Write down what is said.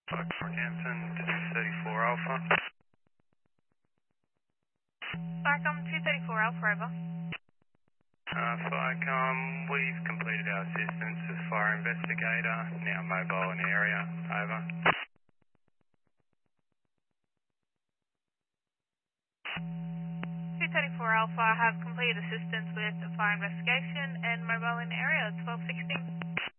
Northampton, 234 Alpha. Farcom 234 Alpha, over. FICOM, we've completed our assistance with fire investigator, now mobile in area, over. 234 Alpha have completed assistance with the fire investigation and mobile in area, 1216.